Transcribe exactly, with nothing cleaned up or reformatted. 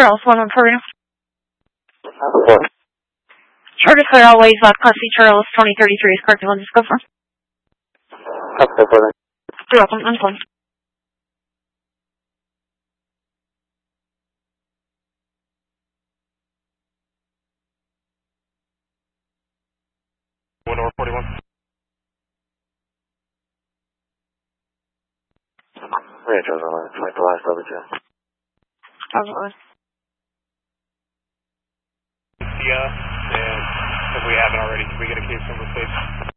Charles, one one for you. What? Charter Clear Always, uh, Class C Charles, twenty thirty-three is correct. I'll just go for it. Okay, brother. You're welcome. I'm fine. one over forty-one. Yeah, Charles, I'm going to make the last W two. Absolutely. Yeah, and if we haven't already, can we get a case number, please?